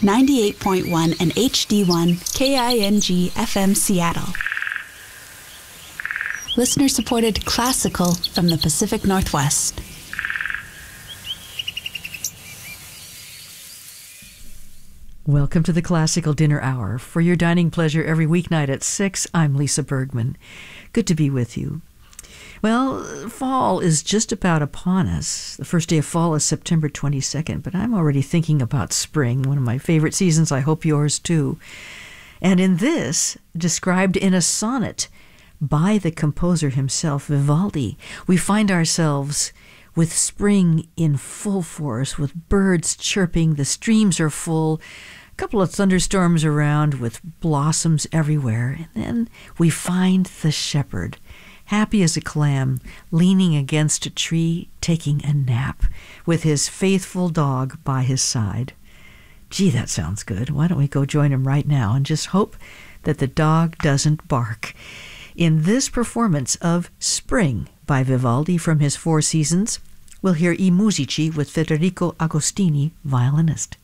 98.1 and HD1 KING FM Seattle. Listener-supported classical from the Pacific Northwest. Welcome to the Classical Dinner Hour. For your dining pleasure every weeknight at 6, I'm Lisa Bergman. Good to be with you. Well, fall is just about upon us. The first day of fall is September 22nd, but I'm already thinking about spring, one of my favorite seasons. I hope yours too. And in this, described in a sonnet by the composer himself, Vivaldi, we find ourselves with spring in full force, with birds chirping, the streams are full, a couple of thunderstorms around with blossoms everywhere, and then we find the shepherd, happy as a clam, leaning against a tree, taking a nap, with his faithful dog by his side. Gee, that sounds good. Why don't we go join him right now and just hope that the dog doesn't bark. In this performance of Spring by Vivaldi from his Four Seasons, we'll hear I Musici with Federico Agostini, violinist.